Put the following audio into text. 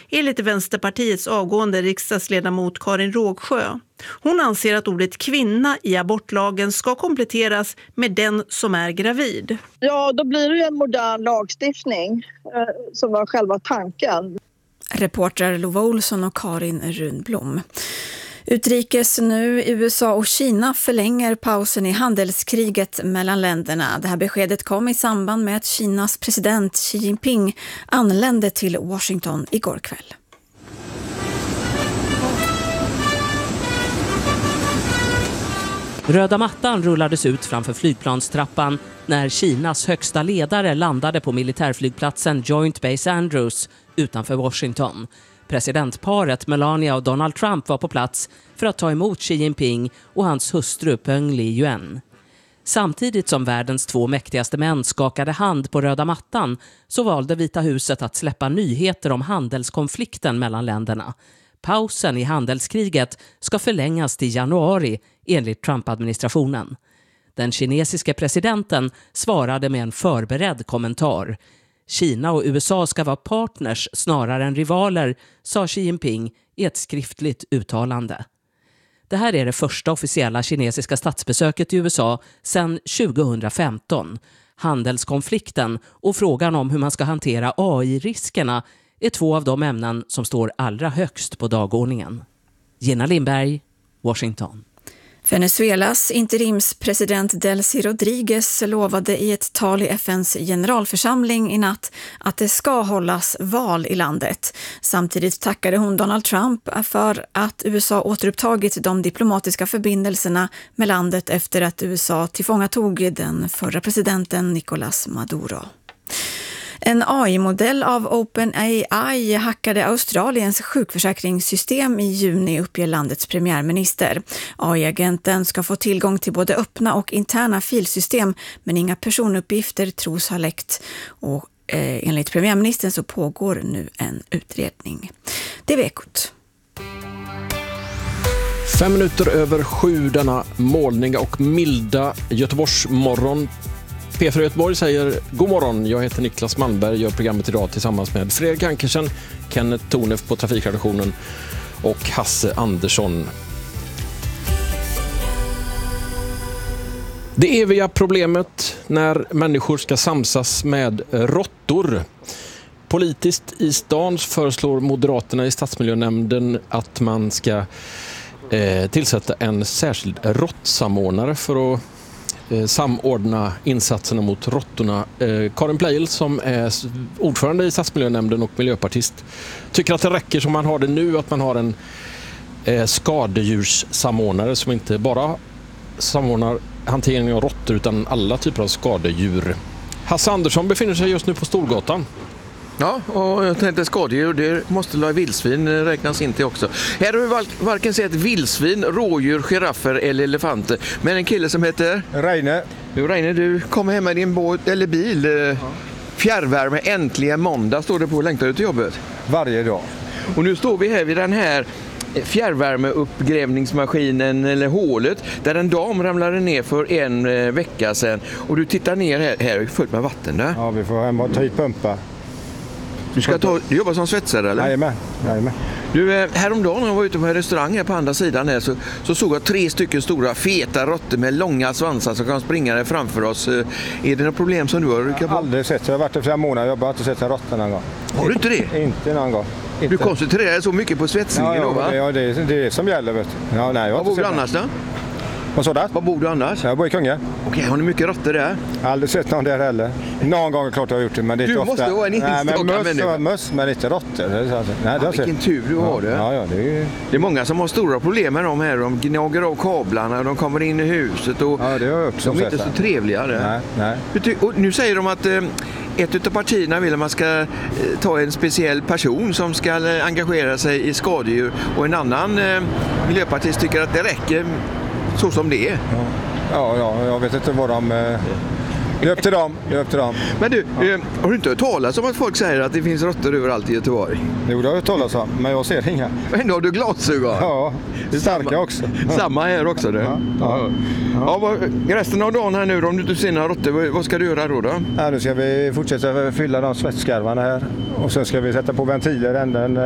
enligt Vänsterpartiets avgående riksdagsledamot Karin Rågsjö. Hon anser att ordet kvinna i abortlagen ska kompletteras med den som är gravid. Ja, då blir det en modern lagstiftning som var själva tanken. Reporter Lova Olsson och Karin Runblom. Utrikes nu, USA och Kina förlänger pausen i handelskriget mellan länderna. Det här beskedet kom i samband med att Kinas president Xi Jinping anlände till Washington igår kväll. Röda mattan rullades ut framför flygplanstrappan när Kinas högsta ledare landade på militärflygplatsen Joint Base Andrews utanför Washington. Presidentparet Melania och Donald Trump var på plats för att ta emot Xi Jinping och hans hustru Peng Liyuan. Samtidigt som världens 2 mäktigaste män skakade hand på röda mattan så valde Vita huset att släppa nyheter om handelskonflikten mellan länderna. Pausen i handelskriget ska förlängas till januari enligt Trump-administrationen. Den kinesiske presidenten svarade med en förberedd kommentar. Kina och USA ska vara partners snarare än rivaler, sa Xi Jinping i ett skriftligt uttalande. Det här är det första officiella kinesiska statsbesöket i USA sedan 2015. Handelskonflikten och frågan om hur man ska hantera AI-riskerna är 2 av de ämnen som står allra högst på dagordningen. Gina Lindberg, Washington. Venezuelas interimspresident Delcy Rodriguez lovade i ett tal i FNs generalförsamling i natt att det ska hållas val i landet. Samtidigt tackade hon Donald Trump för att USA återupptagit de diplomatiska förbindelserna med landet efter att USA tillfångatog den förra presidenten Nicolás Maduro. En AI-modell av OpenAI hackade Australiens sjukförsäkringssystem i juni, uppger landets premiärminister. AI-agenten ska få tillgång till både öppna och interna filsystem, men inga personuppgifter tros ha läckt. Och enligt premiärministern så pågår nu en utredning. Det är Ekot. 5 minuter över 7 denna molniga och milda Göteborgsmorgon. P4 Göteborg säger god morgon, jag heter Niklas Malmberg, gör programmet idag tillsammans med Fredrik Ankersen, Kenneth Tornef på trafikredaktionen och Hasse Andersson. Det eviga problemet när människor ska samsas med råttor. Politiskt i stan föreslår Moderaterna i stadsmiljönämnden att man ska tillsätta en särskild råttsamordnare för att samordna insatserna mot råttorna. Karin Pleijel som är ordförande i stadsmiljönämnden och miljöpartist tycker att det räcker som man har det nu, att man har en skadedjurssamordnare som inte bara samordnar hanteringen av råttor utan alla typer av skadedjur. Hasse Andersson befinner sig just nu på Storgatan. Ja, och jag tänkte skadedjur, det måste la vildsvin räknas in till också. Här har vi varken sett vildsvin, rådjur, giraffer eller elefanter. Men en kille som heter Reine. Reine, du kommer hem med din båt eller bil. Ja. Fjärrvärme, äntligen måndag står det på. Längtar du till jobbet? Varje dag. Och nu står vi här vid den här fjärrvärmeuppgrävningsmaskinen eller hålet där en dam ramlade ner för en vecka sedan. Och du tittar ner här är fullt med vatten där. Ja, vi får hem och ta hit pumpar. Du jobbar som svetsare eller? Jajamän. Du, häromdagen när jag var ute på en restaurang här på andra sidan här så såg jag 3 stycken stora feta råttor med långa svansar som kan springa där framför oss. Är det något problem som du har? Jag har aldrig sett. Jag har varit där flera månader. Jag har inte sett en råtta någon gång. Har du inte det? Inte någon gång. Du koncentrerar så mycket på svetsningen då, va? Ja, det är det som gäller, vet du. Ja, nej, var bor du annars då? Vad sa du? Var bor du annars? Jag bor i Kungälv. Okej, har ni mycket råttor där? Jag har aldrig sett någon där heller. Någon gång är klart jag har gjort det, men det är inte ofta. Du måste vara en enstaka människa. Möss, men inte råttor. Nej, vilken tur du har det. Ja, det är många som har stora problem med dem här. De gnager av kablarna och de kommer in i huset. Och ja, det har jag också de är inte så trevliga. Nej. Och nu säger de att ett av partierna vill att man ska ta en speciell person som ska engagera sig i skadedjur. Och en annan miljöpartist tycker att det räcker så som det är. Ja, jag vet inte vad de... Det är upp till dem. Men du, har du inte hört talas om att folk säger att det finns råttor överallt i Göteborg? Jo, det har jag hört talas om, men jag ser inga. Men då har du glasögon? Ja, det är starka också. Samma här också du? Ja, resten av dagen här nu, om du inte ser några råttor, vad ska du göra då? Ja, nu ska vi fortsätta fylla de svetsskarvarna här. Och sen ska vi sätta på ventiler änden